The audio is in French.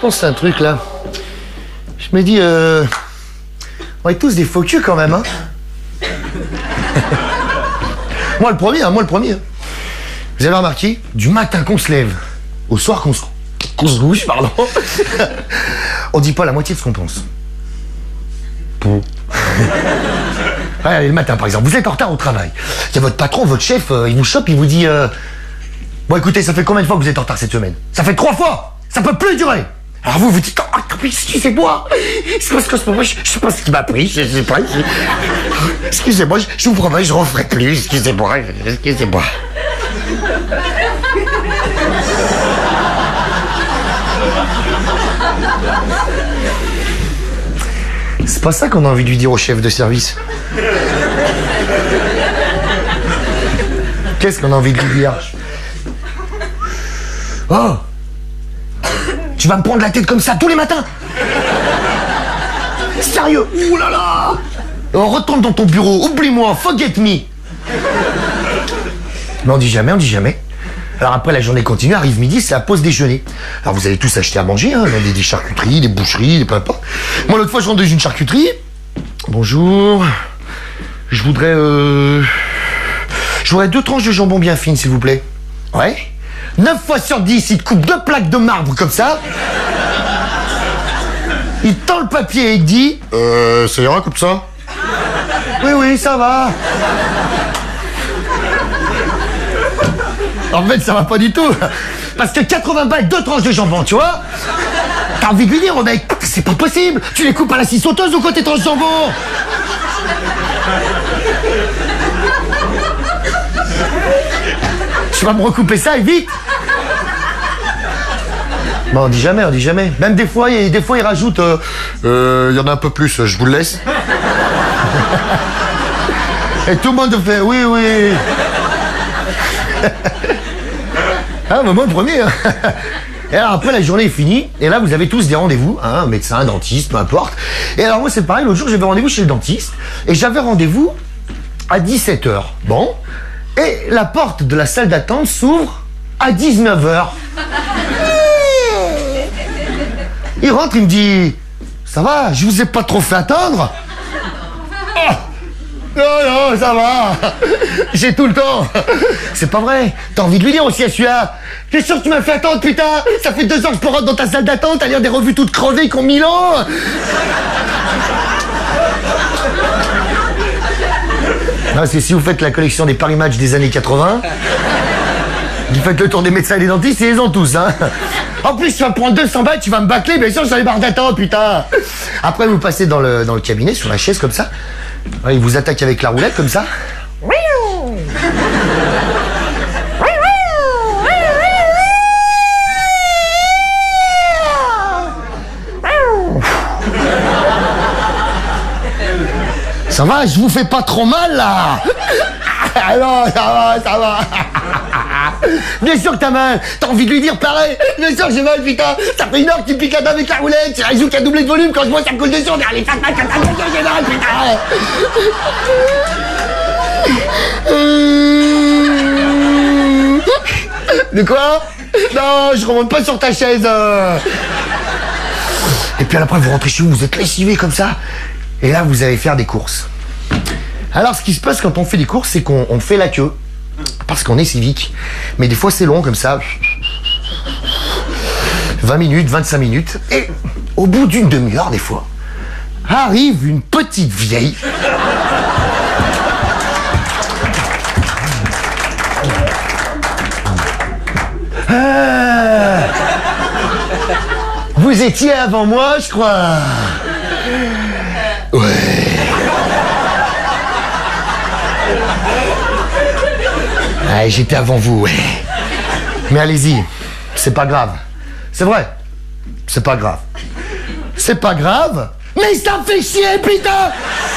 pense à un truc, là. Je me dis, on est tous des faux culs, quand même, hein. Moi, le premier, hein, moi, le premier. Vous avez remarqué, du matin qu'on se lève, au soir qu'on se couche, pardon, on dit pas la moitié de ce qu'on pense. Ouais, allez, le matin, par exemple, vous êtes en retard au travail. Il y a votre patron, votre chef, il vous chope, il vous dit bon, écoutez, ça fait combien de fois que vous êtes en retard cette semaine? Ça fait 3 fois. Ça peut plus durer. Alors vous dites oh, excusez-moi. Je sais pas ce qui m'a pris, je sais pas. Excusez-moi, je vous promets, je referai plus. Excusez-moi. C'est pas ça qu'on a envie de lui dire au chef de service. Qu'est-ce qu'on a envie de lui dire? Oh, tu vas me prendre la tête comme ça tous les matins? Sérieux? Ouh là là! On retourne dans ton bureau, oublie-moi, forget me. Mais on dit jamais. Alors après la journée continue, arrive midi, c'est la pause déjeuner. Alors vous allez tous acheter à manger, hein, des charcuteries, des boucheries, des peu importe. Moi l'autre fois je rentre dans une charcuterie. Bonjour. Je voudrais 2 tranches de jambon bien fines s'il vous plaît. Ouais. 9 fois sur 10, il te coupe 2 plaques de marbre comme ça. Il tend le papier et il te dit ça ira comme ça? Oui, ça va. En fait, ça va pas du tout. Parce que 80 balles, 2 tranches de jambon, tu vois? T'as envie de lui dire, oh mec, c'est pas possible. Tu les coupes à la scie sauteuse ou quoi tes tranches de jambon? Tu vas me recouper ça et vite. Bon, on dit jamais. Même des fois, il rajoute y en a un peu plus, je vous le laisse. Et tout le monde fait oui. Ah, mais moi le premier. Et alors après la journée est finie, et là vous avez tous des rendez-vous, hein, un médecin, un dentiste, peu importe. Et alors moi c'est pareil, l'autre jour j'avais rendez-vous chez le dentiste, et j'avais rendez-vous à 17h. Bon, et la porte de la salle d'attente s'ouvre à 19h. Il rentre, il me dit ça va, je vous ai pas trop fait attendre? Oh, non, ça va. J'ai tout le temps. C'est pas vrai. T'as envie de lui dire aussi à celui-là. T'es sûr que tu m'as fait attendre, putain? Ça fait 2 ans que je rentre dans ta salle d'attente à lire des revues toutes crevées qui ont 1000 ans. Non, c'est si vous faites la collection des Paris Match des années 80, vous faites le tour des médecins et des dentistes, ils les ont tous, hein. En plus, tu vas me prendre 200 balles, tu vas me bâcler, bien sûr, sur les barres d'attente, putain. Après, vous passez dans le cabinet, sur la chaise, comme ça. Ouais, il vous attaque avec la roulette, comme ça. Ça va, je vous fais pas trop mal, là? Ah non, ça va. Bien sûr que t'as mal. T'as envie de lui dire pareil. Bien sûr que j'ai mal, putain. Ça fait 1 heure que tu piques la dame avec la roulette. C'est un joue qui a doublé de volume. Quand je vois ça coule dessus, on dit allez, j'ai mal, putain. De quoi? Non, je remonte pas sur ta chaise. Et puis après, vous rentrez chez vous, vous êtes lessivé comme ça. Et là, vous allez faire des courses. Alors, ce qui se passe quand on fait des courses, c'est qu'on fait la queue. Parce qu'on est civique. Mais des fois, c'est long comme ça. 20 minutes, 25 minutes. Et au bout d'une demi-heure, des fois, arrive une petite vieille. Vous étiez avant moi, je crois. Ouais. Ouais, j'étais avant vous, ouais. Mais allez-y, c'est pas grave. C'est vrai, c'est pas grave. C'est pas grave, mais ça me fait chier, putain!